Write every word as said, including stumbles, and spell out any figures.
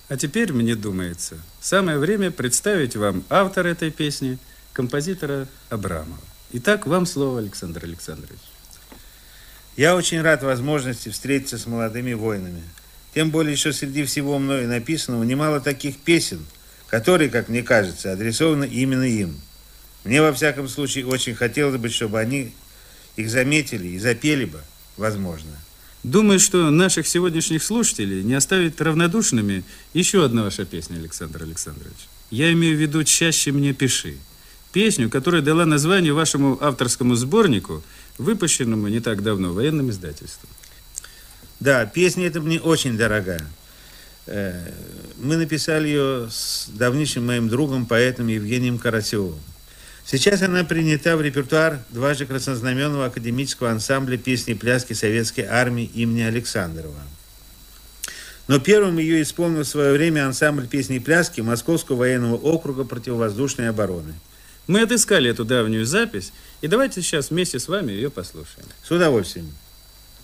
А теперь, мне думается, самое время представить вам автора этой песни, композитора Абрамова. Итак, вам слово, Александр Александрович. Я очень рад возможности встретиться с молодыми воинами. Тем более, что среди всего мною написанного немало таких песен, которые, как мне кажется, адресованы именно им. Мне, во всяком случае, очень хотелось бы, чтобы они их заметили и запели бы, возможно. Думаю, что наших сегодняшних слушателей не оставит равнодушными еще одна ваша песня, Александр Александрович. Я имею в виду «Чаще мне пиши». Песню, которая дала название вашему авторскому сборнику, выпущенному не так давно военным издательством. Да, песня эта мне очень дорога. Мы написали ее с давнейшим моим другом, поэтом Евгением Карасевым. Сейчас она принята в репертуар дважды краснознаменного академического ансамбля песни и пляски Советской армии имени Александрова. Но первым ее исполнил в свое время ансамбль песни и пляски Московского военного округа противовоздушной обороны. Мы отыскали эту давнюю запись, и давайте сейчас вместе с вами ее послушаем. С удовольствием.